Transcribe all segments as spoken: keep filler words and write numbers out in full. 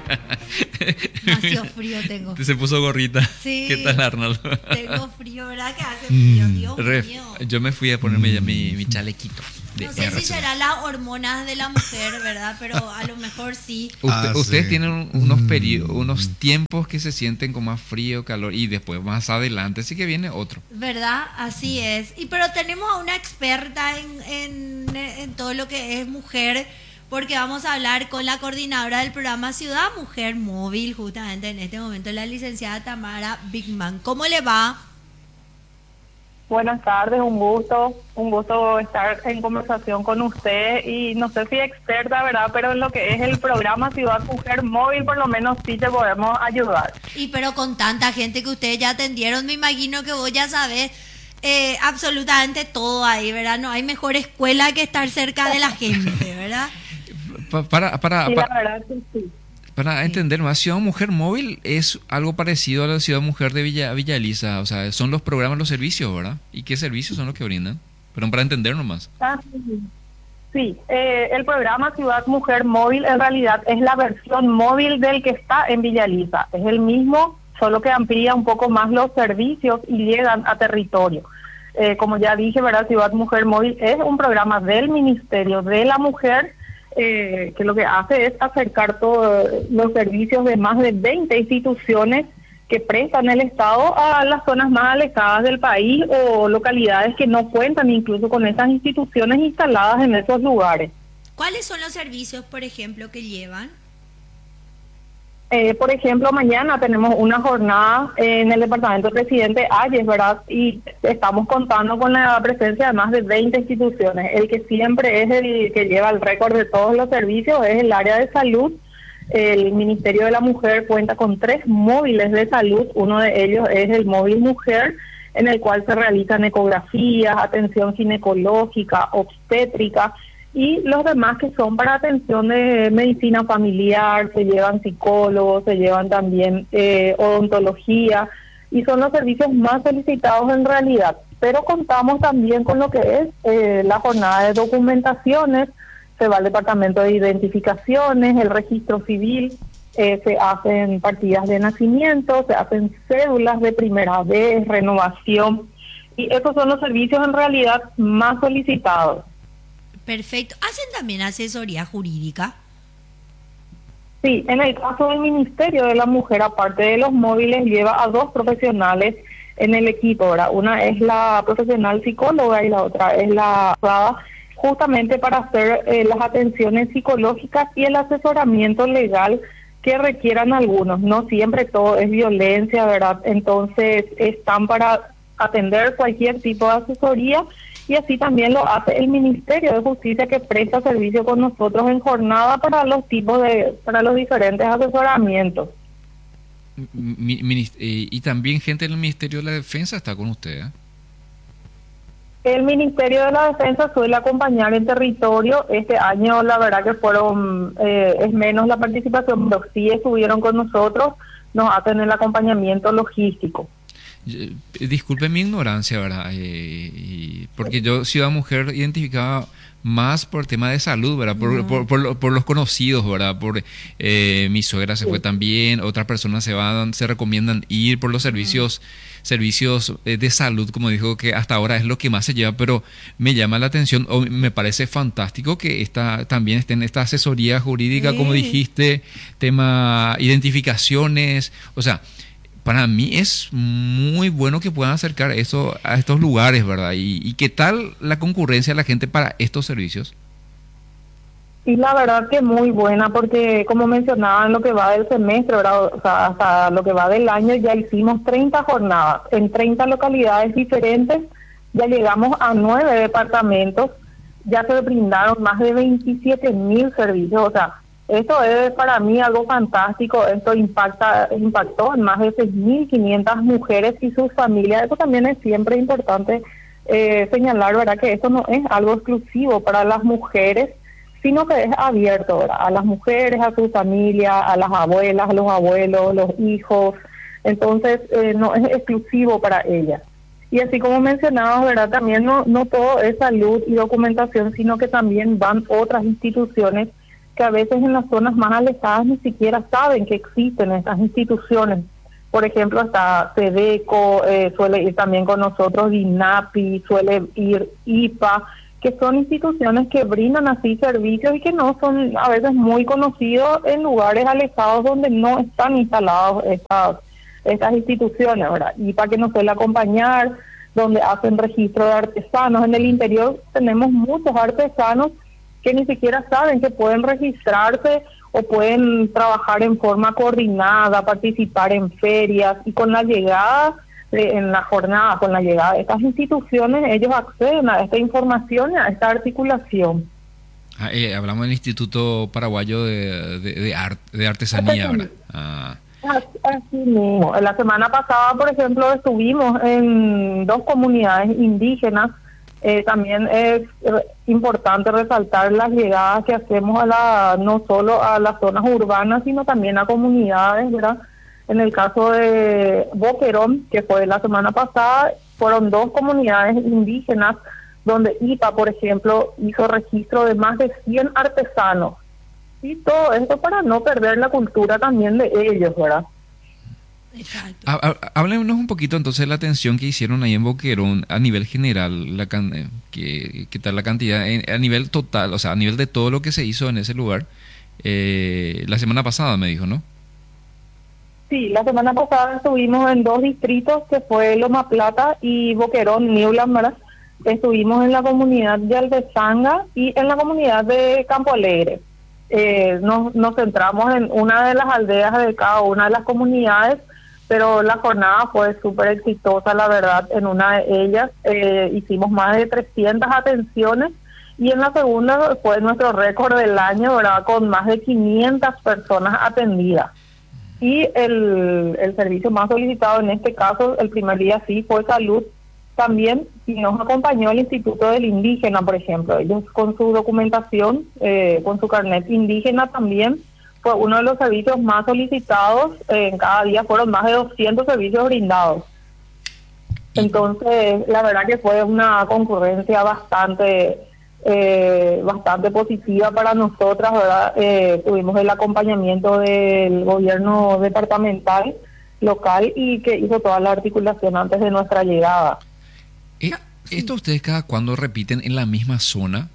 Demasiado frío tengo. Se puso gorrita. Sí. ¿Qué tal, Arnoldo? Tengo frío, ¿verdad? Que hace frío, Dios Ref, mío. yo me fui a ponerme ya mi, mi chalequito de No sé si R. serán las hormonas de la mujer, ¿verdad? Pero a lo mejor sí. Usted- Ah, ustedes sí. tienen un- unos perio- unos tiempos que se sienten con más frío, calor y después más adelante sí que viene otro. ¿Verdad? Así es. Y pero tenemos a una experta en, en, en todo lo que es mujer, porque vamos a hablar con la coordinadora del programa Ciudad Mujer Móvil, justamente en este momento, la licenciada Tamara Bigman. ¿Cómo le va? Buenas tardes, un gusto, un gusto estar en conversación con usted y no sé si experta, ¿verdad? Pero en lo que es el programa Ciudad Mujer Móvil, por lo menos sí te podemos ayudar. Y pero con tanta gente que ustedes ya atendieron, me imagino que vos ya sabés eh, absolutamente todo ahí, ¿verdad? No hay mejor escuela que estar cerca de la gente, ¿verdad? Pa- Para, para, Sí, la para, verdad que sí. para entender más, Ciudad Mujer Móvil es algo parecido a la Ciudad Mujer de Villa, Villa Elisa, o sea, son los programas, los servicios, ¿verdad? ¿Y qué servicios son los que brindan? Pero para entender nomás. Ah, sí, sí, eh, el programa Ciudad Mujer Móvil en realidad es la versión móvil del que está en Villa Elisa. Es el mismo, solo que amplía un poco más los servicios y llegan a territorio. Eh, como ya dije, ¿verdad? Ciudad Mujer Móvil es un programa del Ministerio de la Mujer eh, que lo que hace es acercar todos los servicios de más de veinte instituciones que prestan el Estado a las zonas más alejadas del país o localidades que no cuentan incluso con esas instituciones instaladas en esos lugares. ¿Cuáles son los servicios, por ejemplo, que llevan? Eh, por ejemplo, mañana tenemos una jornada en el departamento del presidente Ayes, ¿verdad? Y estamos contando con la presencia de más de veinte instituciones. El que siempre es el que lleva el récord de todos los servicios es el área de salud. El Ministerio de la Mujer cuenta con tres móviles de salud. Uno de ellos es el móvil Mujer, en el cual se realizan ecografías, atención ginecológica, obstétrica, y los demás que son para atención de medicina familiar, se llevan psicólogos, se llevan también eh, odontología, y son los servicios más solicitados en realidad. Pero contamos también con lo que es eh, la jornada de documentaciones, se va al departamento de identificaciones, el registro civil, eh, se hacen partidas de nacimiento, se hacen cédulas de primera vez, renovación, y esos son los servicios en realidad más solicitados. Perfecto. ¿Hacen también asesoría jurídica? Sí, en el caso del Ministerio de la Mujer, aparte de los móviles, lleva a dos profesionales en el equipo, ¿verdad? Una es la profesional psicóloga y la otra es la abogada, justamente para hacer eh, las atenciones psicológicas y el asesoramiento legal que requieran algunos. No siempre todo es violencia, ¿verdad? Entonces están para atender cualquier tipo de asesoría, y así también lo hace el Ministerio de Justicia, que presta servicio con nosotros en jornada para los tipos de, para los diferentes asesoramientos. Mi- minis- eh, y también gente del Ministerio de la Defensa está con usted, ¿eh? El Ministerio de la Defensa suele acompañar en territorio. Este año la verdad que fueron, eh, es menos la participación, pero sí estuvieron con nosotros, nos hacen el acompañamiento logístico. Eh, Disculpe mi ignorancia, ¿verdad? Eh, y- porque yo, Ciudad Mujer, identificaba más por tema de salud, ¿verdad? Por, Ujú. por, por, lo- por los conocidos, ¿verdad? Por eh, mi suegra se fue también, otras personas se van, se recomiendan ir por los servicios, servicios eh, de salud, como dijo, que hasta ahora es lo que más se lleva, pero me llama la atención, o me parece fantástico que esta, también esté en esta asesoría jurídica, como Sí. dijiste, tema identificaciones, o sea, para mí es muy bueno que puedan acercar eso a estos lugares, ¿verdad? Y, y qué tal la concurrencia de la gente para estos servicios. Y la verdad que muy buena, porque como mencionaba, en lo que va del semestre, ¿verdad? O sea, hasta lo que va del año ya hicimos treinta jornadas en treinta localidades diferentes, ya llegamos a nueve departamentos, ya se brindaron más de veintisiete mil servicios. O sea, esto es para mí algo fantástico. Esto impacta impactó en más de seis mil quinientas mujeres y sus familias. Eso también es siempre importante eh, señalar, ¿verdad? Que esto no es algo exclusivo para las mujeres, sino que es abierto, ¿verdad? A las mujeres, a su familia, a las abuelas, a los abuelos, los hijos. Entonces, eh, no es exclusivo para ellas. Y así como mencionabas, ¿verdad? También no, no todo es salud y documentación, sino que también van otras instituciones que a veces en las zonas más alejadas ni siquiera saben que existen estas instituciones. Por ejemplo, está SEDECO, eh, suele ir también con nosotros DINAPI, suele ir I P A, que son instituciones que brindan así servicios y que no son a veces muy conocidos en lugares alejados donde no están instalados estas, estas instituciones, ¿verdad? I P A que nos suele acompañar, donde hacen registro de artesanos. En el interior tenemos muchos artesanos que ni siquiera saben que pueden registrarse o pueden trabajar en forma coordinada, participar en ferias, y con la llegada, de, en la jornada, con la llegada de estas instituciones, ellos acceden a esta información y a esta articulación. Ah, eh, hablamos del Instituto Paraguayo de, de, de, Art, de Artesanía, ¿verdad? Ah. Así, así mismo. La semana pasada, por ejemplo, estuvimos en dos comunidades indígenas. Eh, también es eh, importante resaltar las llegadas que hacemos a la, no solo a las zonas urbanas, sino también a comunidades, ¿verdad? En el caso de Boquerón, que fue la semana pasada, fueron dos comunidades indígenas donde I P A, por ejemplo, hizo registro de más de cien artesanos. Y todo esto para no perder la cultura también de ellos, ¿verdad? Exacto. Háblenos un poquito entonces de la atención que hicieron ahí en Boquerón a nivel general, la can, eh, ¿qué, qué tal la cantidad? En, a nivel total, o sea, a nivel de todo lo que se hizo en ese lugar, eh, la semana pasada me dijo, ¿no? Sí, la semana pasada estuvimos en dos distritos, que fue Loma Plata y Boquerón, Newland, ¿verdad? Estuvimos en la comunidad de Alvezanga y en la comunidad de Campo Alegre. Eh, nos, nos centramos en una de las aldeas de cada una de las comunidades, pero la jornada fue súper exitosa, la verdad. En una de ellas eh, hicimos más de trescientas atenciones y en la segunda fue nuestro récord del año, ¿verdad? Con más de quinientas personas atendidas. Y el, el servicio más solicitado en este caso, el primer día sí, fue salud. También y nos acompañó el Instituto del Indígena, por ejemplo. Ellos con su documentación, eh, con su carnet indígena también, fue uno de los servicios más solicitados. Eh, en cada día fueron más de doscientos servicios brindados. Entonces, la verdad que fue una concurrencia bastante eh, bastante positiva para nosotras, ¿verdad? Eh, tuvimos el acompañamiento del gobierno departamental, local, y que hizo toda la articulación antes de nuestra llegada. ¿Esto ustedes cada cuándo repiten en la misma zona?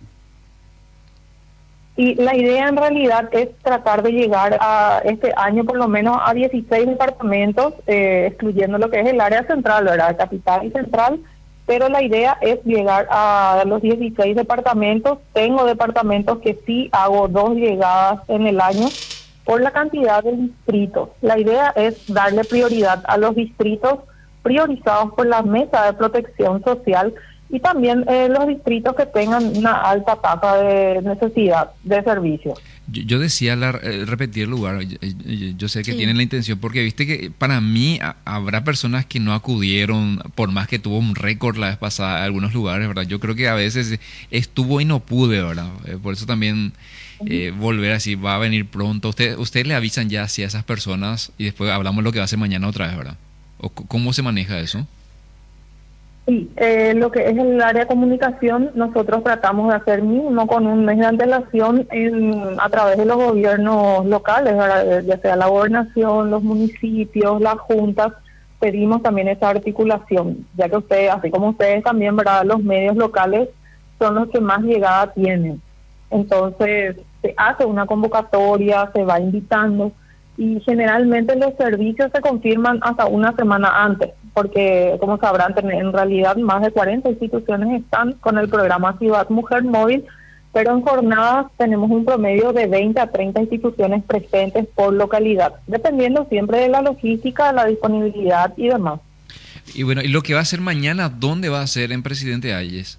Y la idea en realidad es tratar de llegar a este año por lo menos a dieciséis departamentos, eh, excluyendo lo que es el área central, ¿verdad? Capital y central, pero la idea es llegar a los dieciséis departamentos. Tengo departamentos que sí hago dos llegadas en el año por la cantidad de distritos. La idea es darle prioridad a los distritos priorizados por la Mesa de Protección Social y también eh, los distritos que tengan una alta tasa de necesidad de servicio. Yo, yo decía la, eh, repetir el lugar, yo, yo, yo sé que Sí. tienen la intención, porque viste que para mí a, habrá personas que no acudieron, por más que tuvo un récord la vez pasada en algunos lugares, ¿verdad? Yo creo que a veces estuvo y no pude, ¿verdad? Eh, por eso también eh, volver así, va a venir pronto. Usted, ustedes le avisan ya así a esas personas y después hablamos lo que va a hacer mañana otra vez, ¿verdad? ¿O c- cómo se maneja eso? Sí, eh, lo que es el área de comunicación, nosotros tratamos de hacer mínimo con un mes de antelación en, a través de los gobiernos locales, ¿verdad? Ya sea la gobernación, los municipios, las juntas, pedimos también esa articulación, ya que ustedes, así como ustedes también, ¿verdad? Los medios locales son los que más llegada tienen. Entonces, se hace una convocatoria, se va invitando, y generalmente los servicios se confirman hasta una semana antes, porque como sabrán, en realidad más de cuarenta instituciones están con el programa Ciudad Mujer Móvil, pero en jornadas tenemos un promedio de veinte a treinta instituciones presentes por localidad, dependiendo siempre de la logística, de la disponibilidad y demás. Y bueno, y lo que va a hacer mañana, ¿dónde va a ser en Presidente Hayes?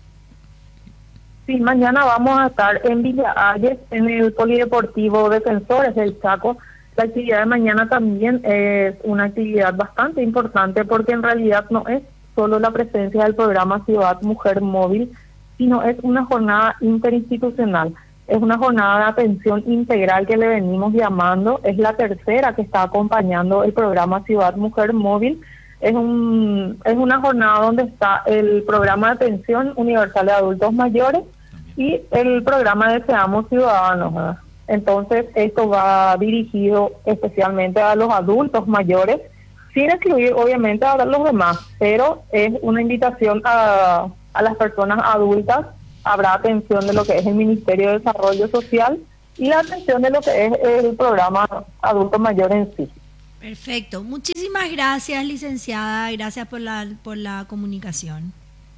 Sí, mañana vamos a estar en Villa Hayes, en el Polideportivo Defensores del Chaco. La actividad de mañana también es una actividad bastante importante porque en realidad no es solo la presencia del programa Ciudad Mujer Móvil, sino es una jornada interinstitucional. Es una jornada de atención integral que le venimos llamando. Es la tercera que está acompañando el programa Ciudad Mujer Móvil. Es un es una jornada donde está el programa de atención universal de adultos mayores y el programa de Seamos Ciudadanos, ¿verdad? Entonces, esto va dirigido especialmente a los adultos mayores, sin excluir obviamente a los demás, pero es una invitación a, a las personas adultas. Habrá atención de lo que es el Ministerio de Desarrollo Social y la atención de lo que es el programa Adulto Mayor en sí. Perfecto. Muchísimas gracias, licenciada. Gracias por la, por la comunicación.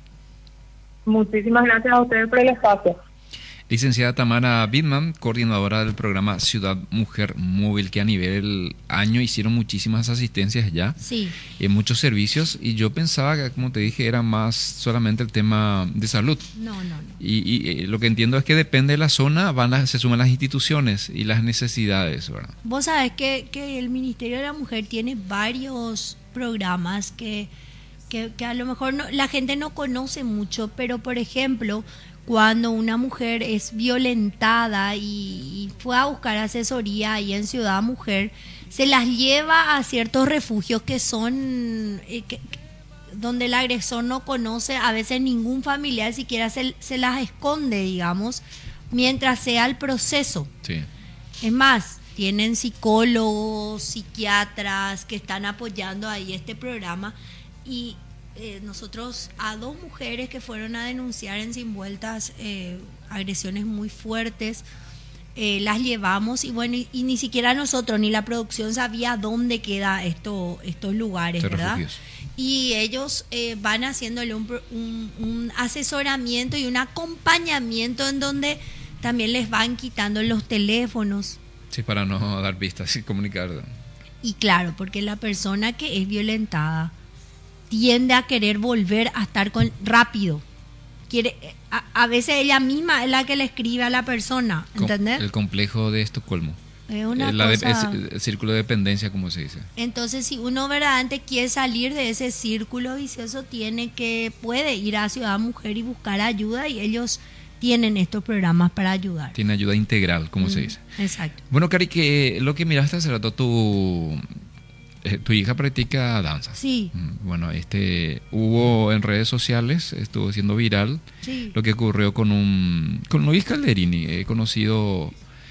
Muchísimas gracias a ustedes por el espacio. Licenciada Tamara Bidman, coordinadora del programa Ciudad Mujer Móvil, que a nivel año hicieron muchísimas asistencias ya, sí, en muchos servicios, y yo pensaba que, como te dije, era más solamente el tema de salud. No, no, no. Y, y eh, lo que entiendo es que depende de la zona, van las, se suman las instituciones y las necesidades, ¿verdad? Vos sabés que, que el Ministerio de la Mujer tiene varios programas que, que, que a lo mejor no, la gente no conoce mucho, pero por ejemplo, cuando una mujer es violentada y, y fue a buscar asesoría ahí en Ciudad Mujer, se las lleva a ciertos refugios que son eh, que, donde el agresor no conoce a veces ningún familiar, siquiera se, se las esconde, digamos, mientras sea el proceso. Sí. Es más, tienen psicólogos, psiquiatras que están apoyando ahí este programa y Eh, nosotros a dos mujeres que fueron a denunciar en Sin Vueltas eh, agresiones muy fuertes, eh, las llevamos y bueno, y, y ni siquiera nosotros ni la producción sabía dónde queda esto, estos lugares, De ¿verdad? refugios. Y ellos eh, van haciéndole un, un, un asesoramiento y un acompañamiento en donde también les van quitando los teléfonos. Sí, para no dar pistas y comunicar. Y claro, porque la persona que es violentada tiende a querer volver a estar con rápido. Quiere a, a veces ella misma es la que le escribe a la persona, ¿entendés? El complejo de Estocolmo. Es una la de, cosa... es, el círculo de dependencia, como se dice. Entonces, si uno verdaderamente quiere salir de ese círculo vicioso, tiene que puede ir a Ciudad Mujer y buscar ayuda, y ellos tienen estos programas para ayudar. Tiene ayuda integral, como Mm, se dice. Exacto. Bueno, Cari, que lo que miraste hace rato, tu, eh, tu hija practica danza. Sí, Mm, Bueno, este hubo en redes sociales, estuvo siendo viral, sí. lo que ocurrió con un con Luis Calderini, eh, conocido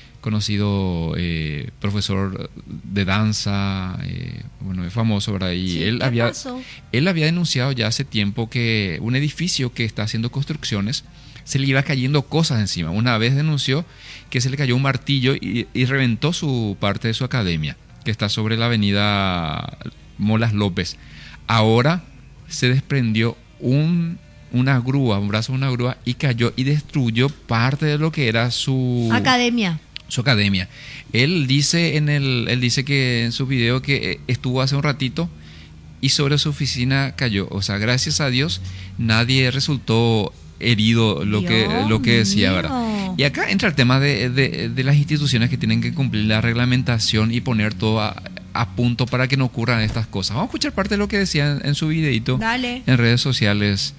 conocido eh, profesor de danza, eh, bueno, es famoso, ¿verdad? Y Sí, él ¿qué había pasó? él había denunciado ya hace tiempo que un edificio que está haciendo construcciones se le iba cayendo cosas encima. Una vez denunció que se le cayó un martillo y, y reventó su parte de su academia, que está sobre la avenida Molas López. Ahora se desprendió un, una grúa, un brazo de una grúa, y cayó y destruyó parte de lo que era su Academia. su academia. Él dice en el él dice que en su video que estuvo hace un ratito y sobre su oficina cayó. O sea, gracias a Dios nadie resultó herido, lo que Dios lo que decía, mío. ¿verdad? Y acá entra el tema de, de, de las instituciones que tienen que cumplir la reglamentación y poner todo a, a punto para que no ocurran estas cosas. Vamos a escuchar parte de lo que decía en, en su videito Dale. en redes sociales.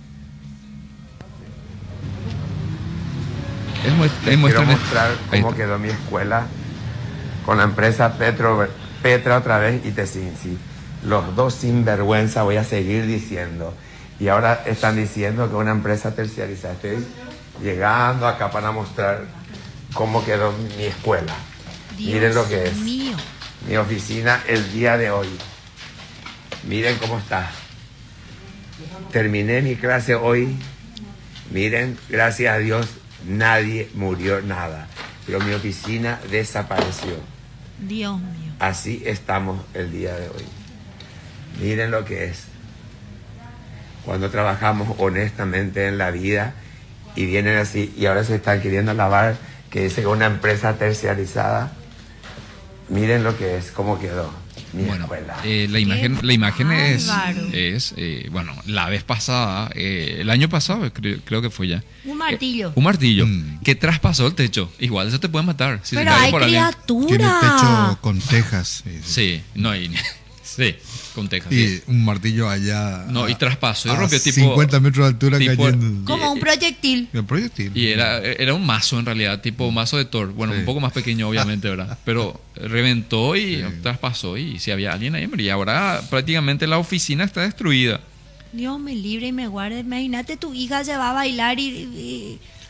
Es muestra, es muestra- Quiero mostrar Ahí cómo está. quedó mi escuela con la empresa Petro, Petra otra vez y Tesinci. Los dos sinvergüenza, voy a seguir diciendo. Y ahora están diciendo que una empresa terciarizada. Estoy llegando acá para mostrar cómo quedó mi escuela. Dios Miren lo que es. mío. Mi oficina el día de hoy. Miren cómo está. Terminé mi clase hoy. Miren, gracias a Dios, nadie murió, nada. Pero mi oficina desapareció. Dios mío. Así estamos el día de hoy. Miren lo que es. Cuando trabajamos honestamente en la vida y vienen así y ahora se están queriendo lavar, que dice que una empresa terciarizada. Miren lo que es, cómo quedó mi Bueno, escuela. eh, la imagen, la imagen es, bárbaro. es eh, bueno, la vez pasada, eh, el año pasado creo, creo que fue ya. Un martillo. Eh, un martillo Mm. que traspasó el techo. Igual eso te puede matar. Si se Pero cae hay por alguien. criatura. Tiene techo con tejas. Sí, sí. Sí, no, y, sí, con tejas. Y sí. un martillo allá. No, a- y traspasó y a rompió tipo. cincuenta metros de altura tipo- cayendo. Como un proyectil. El proyectil. Y era, era un mazo en realidad, tipo mazo de Thor. Bueno, Sí. un poco más pequeño, obviamente, ¿verdad? Pero reventó y Sí. traspasó. Y si había alguien ahí, y ahora prácticamente la oficina está destruida. Dios me libre y me guarde. Imagínate, tu hija se va a bailar y, y-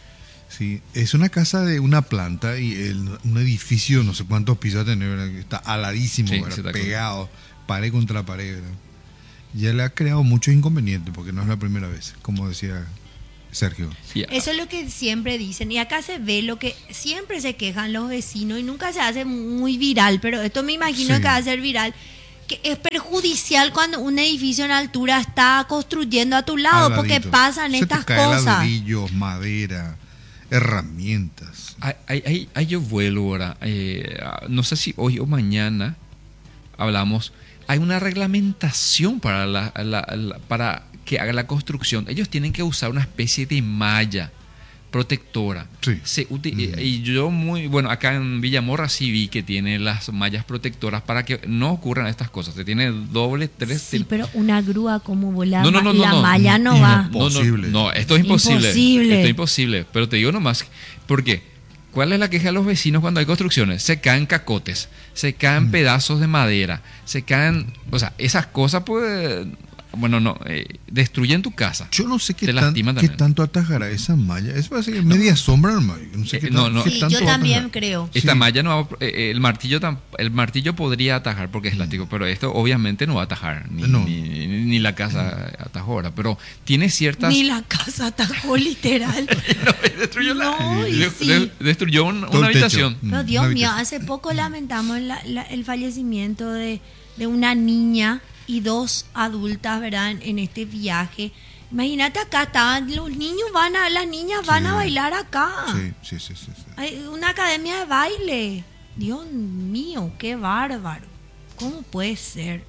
Sí, es una casa de una planta y el, un edificio, no sé cuántos pisos va a tener, ¿verdad? Que está aladísimo, Sí, ¿verdad? se está Pegado, pared contra pared, ¿verdad? Ya le ha creado muchos inconvenientes porque no es la primera vez, como decía Sergio. Y- Eso es lo que siempre dicen. Y acá se ve lo que siempre se quejan los vecinos y nunca se hace muy viral, pero esto me imagino Sí. que va a ser viral. Que es perjudicial cuando un edificio en altura está construyendo a tu lado, porque Aladito. pasan Se estas te cae cosas. ladrillos, madera, herramientas. Ahí, ahí- ahí- ahí yo vuelvo ahora. Eh, ah, no sé si hoy o mañana hablamos. Hay una reglamentación para, la, la- la- para que haga la construcción. Ellos tienen que usar una especie de malla protectora. Sí. Se uti- Mm. Y yo muy, bueno, acá en Villamorra sí vi que tiene las mallas protectoras para que no ocurran estas cosas. Se tiene doble, tres... Sí, pero una grúa como volar, No, no, no, no, la no. malla no Y va. no- Imposible. No, no, esto es imposible. Imposible. Esto es imposible. Pero te digo nomás, ¿por qué? ¿Cuál es la queja de los vecinos cuando hay construcciones? Se caen cacotes, se caen Mm. pedazos de madera, se caen, o sea, esas cosas pues, bueno, no, eh, destruyen tu casa. Yo no sé qué, Te tan- lastiman qué también. tanto atajará esa malla. Es parece que media sombra, hermano. No sé Eh, qué, no, tan- no. qué Sí, tanto yo va a también atajar. creo. Esta Sí. malla no va, a- eh, eh, el martillo tam- el martillo podría atajar porque es elástico, pero esto obviamente no va a atajar, ni, No. ni, ni- ni la casa atajó ahora, pero tiene ciertas... Ni la casa atajó literal. No, destruyó, la- No, y de- sí. de- destruyó un- Todo una el techo. habitación. Mm, No, Dios una mío, habitación. hace poco lamentamos la- la- el fallecimiento de, de una niña y dos adultas, ¿verdad? En, en este viaje. Imagínate acá, estaban, los niños van a, las niñas van Sí. a bailar acá. Sí, sí, sí, sí, sí. Hay una academia de baile. Dios mío, qué bárbaro. ¿Cómo puede ser?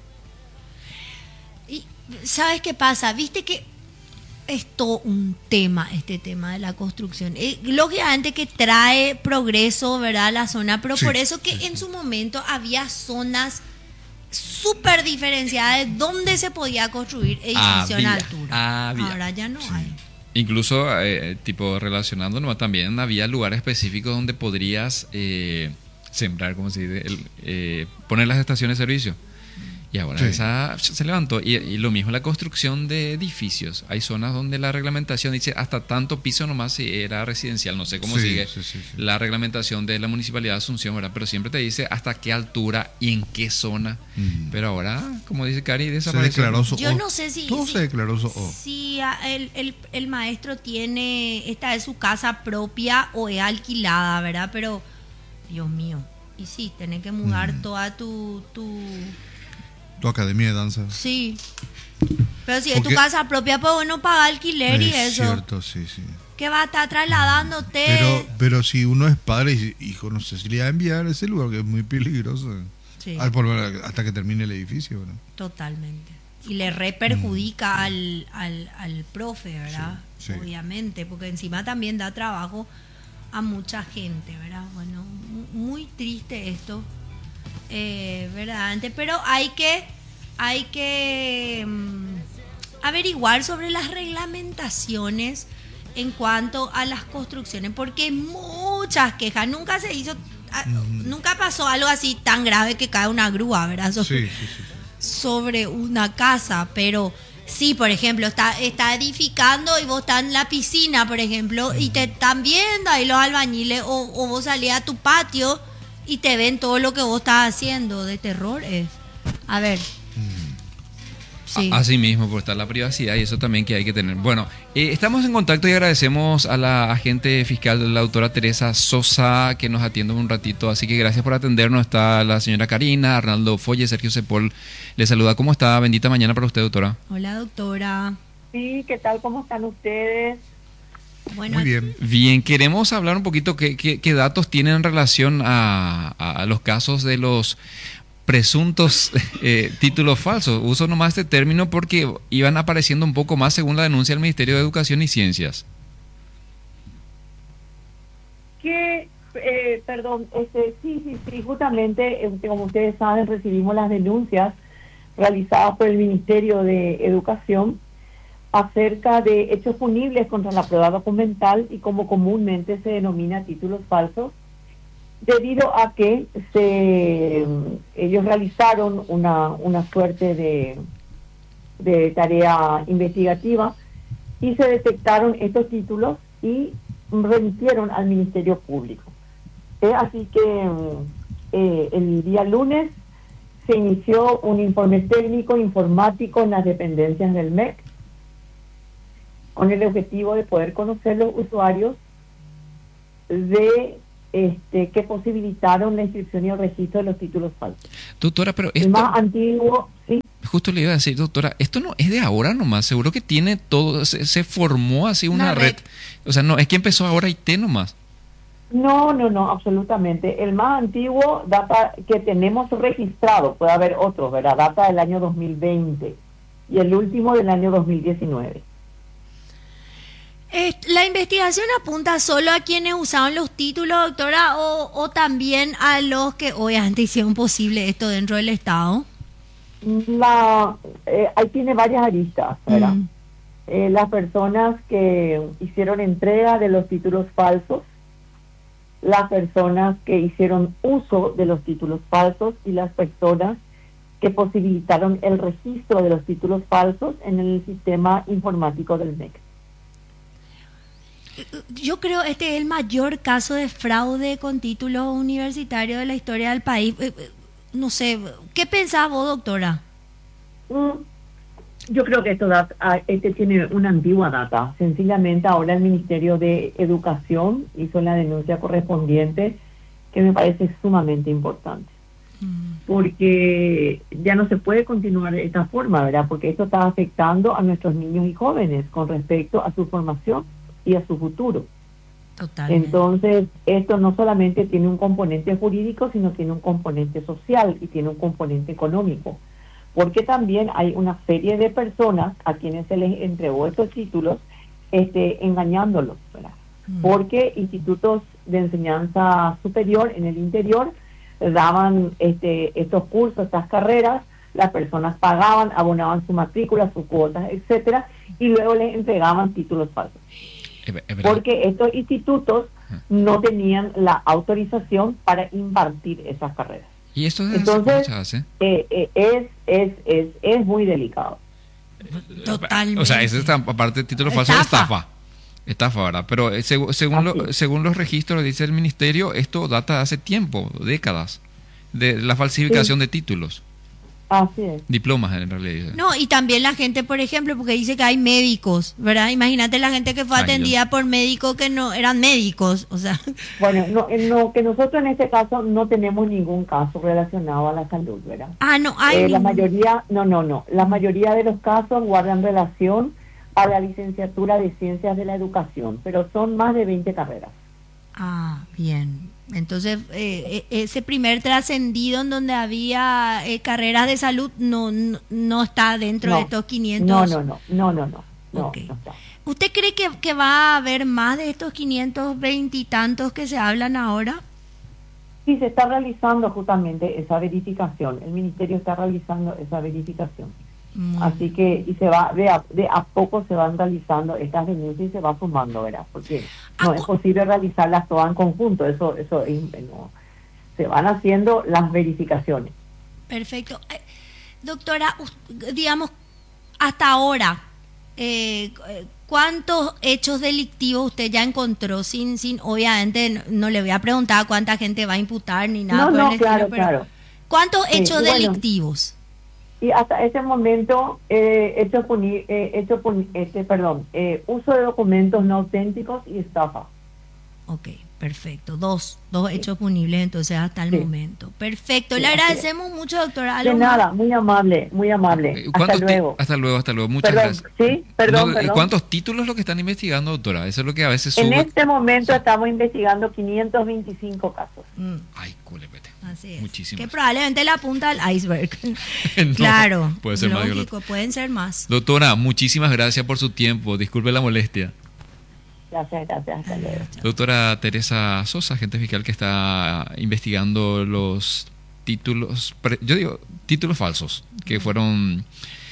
Y ¿sabes qué pasa? Viste que es todo un tema, este tema de la construcción. Eh, lógicamente que trae progreso, ¿verdad? A la zona, pero Sí, por eso que sí, en sí. su momento había zonas súper diferenciadas de donde se podía construir edificio en Había, altura. había. Ahora ya no Sí. hay. Incluso, eh, tipo, relacionándonos también, había lugares específicos donde podrías eh, sembrar, como se dice, el, eh, poner las estaciones de servicio. Y ahora Sí. esa se levantó. Y, y lo mismo la construcción de edificios. Hay zonas donde la reglamentación dice hasta tanto piso nomás si era residencial. No sé cómo Sí, sigue sí, sí, sí. la reglamentación de la Municipalidad de Asunción, ¿verdad? Pero siempre te dice hasta qué altura y en qué zona. Mm. Pero ahora, como dice Cari, Se desapareció. declaró su Yo O. no sé si- Todo si- se declaró su O. Si a- el, el, el maestro tiene, esta es su casa propia o es alquilada, ¿verdad? Pero, Dios mío, y sí, tenés que mudar Mm. toda tu, tu... Tu academia de danza. Sí. Pero si es tu Porque- casa propia, pues bueno, paga alquiler y Es eso. cierto, sí, sí. Que va a estar trasladándote. Pero, pero si uno es padre y hijo, no sé si le va a enviar a ese lugar que es muy peligroso. Sí, Al por- hasta que termine el edificio, ¿verdad? totalmente. Y le reperjudica al, al, al profe, ¿verdad? Sí, sí. Obviamente, porque encima también da trabajo a mucha gente, ¿verdad? Bueno, mu- muy triste esto, eh, verdaderamente, pero hay que, hay que mm, averiguar sobre las reglamentaciones en cuanto a las construcciones, porque hay muchas quejas, nunca se hizo, ah, nunca pasó algo así tan grave que cae una grúa, ¿verdad? Sí, Sobre, sí, sí. sí. sobre una casa, pero sí, por ejemplo, está, está edificando y vos estás en la piscina, por ejemplo, y te están viendo ahí los albañiles, o, o vos salís a tu patio y te ven todo lo que vos estás haciendo. De terror es. A ver. Sí. A- Así mismo, por estar la privacidad y eso también que hay que tener. Bueno, eh, estamos en contacto y agradecemos a la agente fiscal, la doctora Teresa Sosa, que nos atiende un ratito. Así que gracias por atendernos. Está la señora Karina, Arnaldo Folle, Sergio Cepol. Le saluda. ¿Cómo está? Bendita mañana para usted, doctora. Hola, doctora. Sí, ¿qué tal? ¿Cómo están ustedes? Bueno, Muy bien. Bien, queremos hablar un poquito qué, qué- qué datos tienen en relación a, a- a los casos de los presuntos eh, títulos falsos. Uso nomás este término porque iban apareciendo un poco más según la denuncia del Ministerio de Educación y Ciencias. Que, eh, perdón, este, sí, sí, sí, justamente, eh, como ustedes saben, recibimos las denuncias realizadas por el Ministerio de Educación acerca de hechos punibles contra la prueba documental y como comúnmente se denomina títulos falsos, debido a que se, ellos realizaron una, una suerte de, de tarea investigativa y se detectaron estos títulos y remitieron al Ministerio Público. Eh, así que eh, el día lunes se inició un informe técnico informático en las dependencias del M E C con el objetivo de poder conocer los usuarios de este que posibilitaron la inscripción y el registro de los títulos falsos. Doctora, pero El esto, más antiguo, sí. justo le iba a decir, doctora, esto no es de ahora nomás, seguro que tiene todo, se, se formó así una, Una red. red. O sea, no, es que empezó ahora I T nomás. No, no, no, absolutamente. El más antiguo data que tenemos registrado, puede haber otros, ¿verdad? Data del año dos mil veinte y el último del año dos mil diecinueve. Eh, ¿La investigación apunta solo a quienes usaron los títulos, doctora, o, o también a los que obviamente hicieron posible esto dentro del Estado? La, eh, ahí tiene varias aristas, ¿verdad? Mm. Eh, las personas que hicieron entrega de los títulos falsos, las personas que hicieron uso de los títulos falsos y las personas que posibilitaron el registro de los títulos falsos en el sistema informático del M E C. Yo creo este es el mayor caso de fraude con títulos universitarios de la historia del país. Eh, eh, No sé, ¿qué pensás vos, doctora? Mm, Yo creo que esto da, ah, este tiene una antigua data. Sencillamente ahora el Ministerio de Educación hizo la denuncia correspondiente, que me parece sumamente importante. Porque ya no se puede continuar de esta forma, ¿verdad? Porque esto está afectando a nuestros niños y jóvenes con respecto a su formación y a su futuro. Totalmente. Entonces, esto no solamente tiene un componente jurídico, sino tiene un componente social y tiene un componente económico. Porque también hay una serie de personas a quienes se les entregó estos títulos este, engañándolos, ¿verdad? Mm. Porque institutos de enseñanza superior en el interior daban este, estos cursos, estas carreras, las personas pagaban, abonaban su matrícula, sus cuotas, etcétera, y luego les entregaban títulos falsos. Es ver- es verdad. Porque estos institutos no tenían la autorización para impartir esas carreras. ¿Y esto desde hace Entonces, cuánto se hace? Eh, eh, es, es, es, es muy delicado. Totalmente. O sea, ese está, aparte de título falso, Estafa. estafa. Estafa, ¿verdad? Pero eh, segu- según, lo- Así. según los registros, dice el ministerio, esto data de hace tiempo, décadas, de la falsificación de títulos, Así es. diplomas en realidad. dice. No, y también la gente, por ejemplo, porque dice que hay médicos, ¿verdad? Imagínate la gente que fue Ay, atendida por médicos que no eran médicos, o sea, Bueno, no, eh, no, que nosotros en este caso no tenemos ningún caso relacionado a la salud, ¿verdad? ah, no, hay Eh, la ningún- mayoría, no, no, no. La mayoría de los casos guardan relación a la licenciatura de Ciencias de la Educación, pero son más de veinte carreras. Ah, bien. Entonces, eh, eh, ese primer trascendido en donde había eh, carreras de salud no, no, no está dentro No, de estos quinientos. No, no, no, no, no, no, no, Ok. no está. ¿Usted cree que, que va a haber más de estos quinientos veinte y tantos que se hablan ahora? Sí, se está realizando justamente esa verificación. El ministerio está realizando esa verificación. Mm. Así que, y se va, de a, de a poco se van realizando estas denuncias y se va sumando, ¿verdad? Porque no Ah, es cu- posible realizarlas todas en conjunto, eso, eso es- no. Se van haciendo las verificaciones. Perfecto. Eh, doctora, us- digamos, hasta ahora, eh, eh, ¿cuántos hechos delictivos usted ya encontró? Sin, sin, obviamente, no, no le voy a preguntar cuánta gente va a imputar ni nada No, por no, el estilo, claro, pero claro. ¿cuántos Sí, hechos y bueno. delictivos? Y hasta ese momento, eh, hecho puni- eh, hecho puni- este, perdón, eh, uso de documentos no auténticos y estafa. Ok, perfecto. Dos, dos hechos punibles entonces hasta el Sí. momento. Perfecto. Sí, Le así es. agradecemos mucho, doctora. De ¿Algo más? nada, muy amable, muy amable. Eh, Hasta ¿cuántos ti- luego. Hasta luego, hasta luego. Muchas Perdón, gracias. sí, perdón, No, ¿y perdón. ¿Cuántos títulos lo que están investigando, doctora? Eso es lo que a veces En sube. este momento estamos investigando quinientos veinticinco casos. Mm, Ay, culepete. así es. Muchísimas. Que probablemente la punta del iceberg. No, Claro. puede ser más, lógico, pueden ser más. Doctora, muchísimas gracias por su tiempo. Disculpe la molestia. Gracias, gracias, hasta luego. Doctora Teresa Sosa, agente fiscal que está investigando los títulos, pre- yo digo títulos falsos, que fueron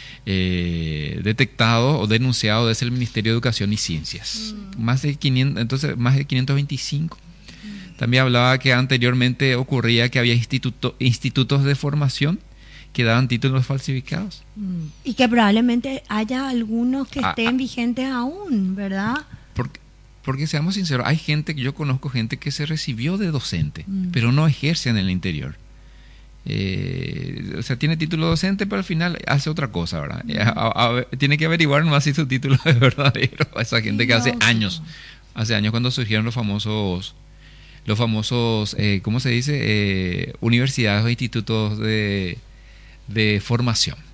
eh, detectados o denunciados desde el Ministerio de Educación y Ciencias. Más de quinientos, entonces más de quinientos veinticinco. También hablaba que anteriormente ocurría que había instituto, institutos de formación que daban títulos falsificados. Mm, Y que probablemente haya algunos que Ah, estén ah. vigentes aún, ¿verdad? Porque Porque seamos sinceros, hay gente que yo conozco, gente que se recibió de docente, Mm. pero no ejerce en el interior. Eh, o sea, tiene título docente, pero al final hace otra cosa, ¿verdad? Mm. A- a- a- tiene que averiguar nomás si su título es verdadero. Esa gente Sí, que hace lógico. años, hace años cuando surgieron los famosos, los famosos, eh, ¿cómo se dice? Eh, universidades o institutos de, de formación.